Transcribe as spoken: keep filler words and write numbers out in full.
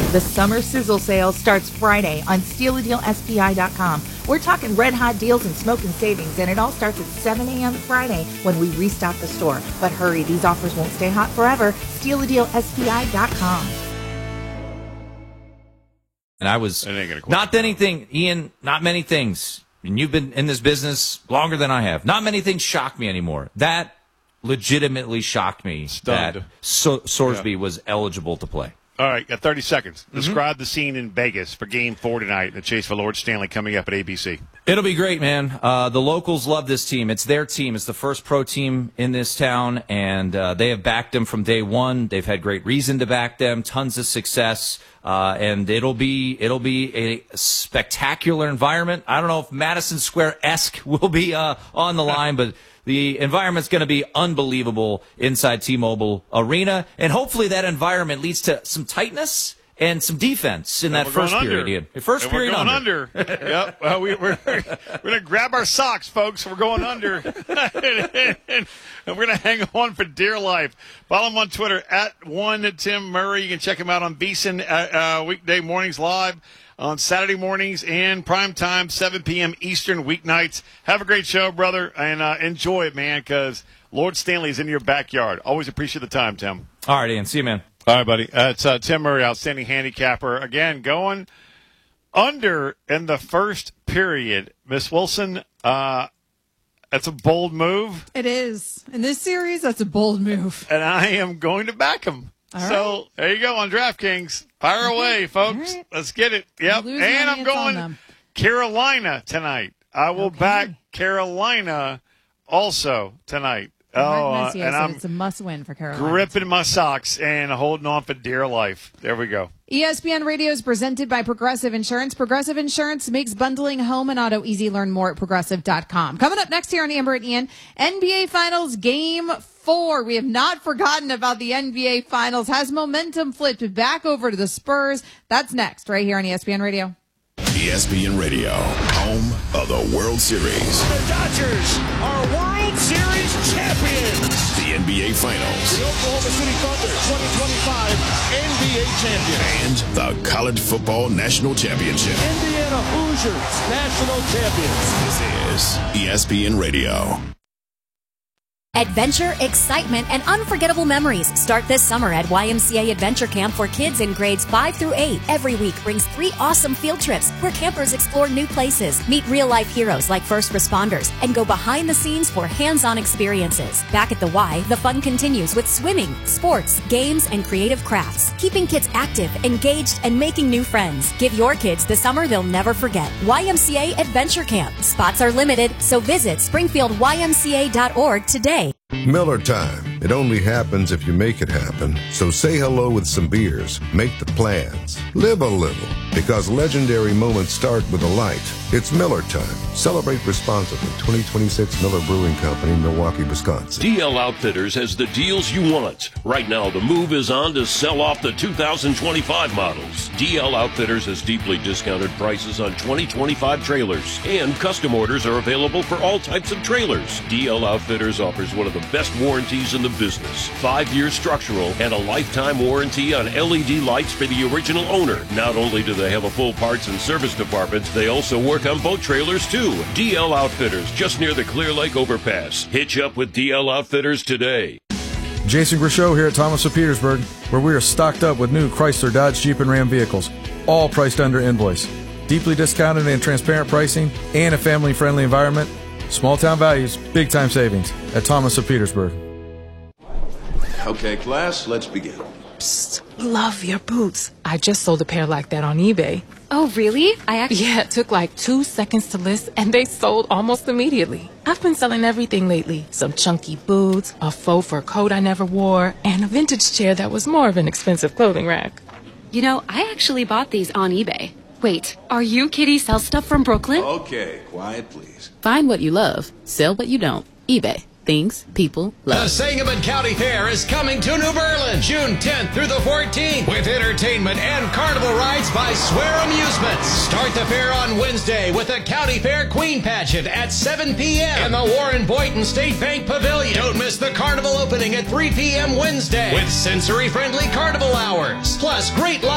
The summer sizzle sale starts Friday on steal a deal S P I dot com. We're talking red hot deals and smoking savings, and it all starts at seven a.m. Friday when we restock the store. But hurry, these offers won't stay hot forever. steal a deal S P I dot com. And I was not anything, Ian, not many things. And you've been in this business longer than I have. Not many things shock me anymore. That legitimately shocked me. Stunned. That so- Sorsby yeah. was eligible to play. All right, got thirty seconds. Describe mm-hmm. the scene in Vegas for Game Four tonight. The chase for Lord Stanley coming up at A B C. It'll be great, man. Uh, the locals love this team. It's their team. It's the first pro team in this town, and uh, they have backed them from day one. They've had great reason to back them. Tons of success, uh, and it'll be it'll be a spectacular environment. I don't know if Madison Square-esque will be uh, on the line, but the environment's going to be unbelievable inside T-Mobile Arena, and hopefully that environment leads to some tightness and some defense in and that first period. Ian. First and period we're going under. under. Yep. Well, we, we're we're going to grab our socks, folks. We're going under, and we're going to hang on for dear life. Follow him on Twitter at one Tim Murray. You can check him out on VSiN uh, uh, weekday mornings live. On Saturday mornings and prime time, seven p.m. Eastern weeknights. Have a great show, brother, and uh, enjoy it, man, because Lord Stanley's in your backyard. Always appreciate the time, Tim. All right, Ian. See you, man. All right, buddy. Uh, it's uh, Tim Murray, outstanding handicapper. Again, going under in the first period. Miss Wilson, uh, that's a bold move. It is. In this series, that's a bold move. And I am going to back him. All so right. there you go on DraftKings. Fire okay. away, folks. Right. Let's get it. Yep. And I'm going Carolina tonight. I will okay. back Carolina also tonight. Oh, uh, yeah, and so I'm it's a must-win for Carolina. Gripping my socks and holding on for dear life. There we go. E S P N Radio is presented by Progressive Insurance. Progressive Insurance makes bundling home and auto easy. Learn more at progressive dot com. Coming up next here on Amber and Ian, N B A Finals Game four. We have not forgotten about the N B A Finals. Has momentum flipped back over to the Spurs? That's next, right here on E S P N Radio. E S P N Radio, home of the World Series. The Dodgers are World Series champions. The N B A Finals. The Oklahoma City Thunder twenty twenty-five N B A champions. And the College Football National Championship. Indiana Hoosiers national champions. This is E S P N Radio. Adventure, excitement, and unforgettable memories start this summer at Y M C A Adventure Camp for kids in grades five through eight. Every week brings three awesome field trips where campers explore new places, meet real-life heroes like first responders, and go behind the scenes for hands-on experiences. Back at the Y, the fun continues with swimming, sports, games, and creative crafts, keeping kids active, engaged, and making new friends. Give your kids the summer they'll never forget. Y M C A Adventure Camp. Spots are limited, so visit springfield y m c a dot org today. Miller time. It only happens if you make it happen. So say hello with some beers. Make the plans. Live a little. Because legendary moments start with a light. It's Miller time. Celebrate responsibly. twenty twenty-six Miller Brewing Company, Milwaukee, Wisconsin. D L Outfitters has the deals you want. Right now, the move is on to sell off the two thousand twenty-five models. D L Outfitters has deeply discounted prices on twenty twenty-five trailers. And custom orders are available for all types of trailers. D L Outfitters offers one of the best warranties in the business. Five-year structural and a lifetime warranty on L E D lights for the original owner. Not only do they have a full parts and service department, they also work on boat trailers too. D L Outfitters, just near the Clear Lake overpass. Hitch up with D L Outfitters today. Jason Grishow here at Thomas of Petersburg, where we are stocked up with new Chrysler, Dodge, Jeep, and Ram vehicles, all priced under invoice. Deeply discounted and transparent pricing and a family-friendly environment. Small town values, big time savings at Thomas of Petersburg. Okay, class, let's begin. Psst, love your boots. I just sold a pair like that on eBay. Oh, really? I actually... Yeah, it took like two seconds to list, and they sold almost immediately. I've been selling everything lately. Some chunky boots, a faux fur coat I never wore, and a vintage chair that was more of an expensive clothing rack. You know, I actually bought these on eBay. Wait, are you Kitty Sell Stuff from Brooklyn? Okay, quiet please. Find what you love, sell what you don't. eBay. Things people love. The Sangamon County Fair is coming to New Berlin June tenth through the fourteenth with entertainment and carnival rides by Swear Amusements. Start the fair on Wednesday with the County Fair Queen Pageant at seven p.m. in the Warren Boynton State Bank Pavilion. Don't miss the carnival opening at three p.m. Wednesday with sensory-friendly carnival hours. Plus great live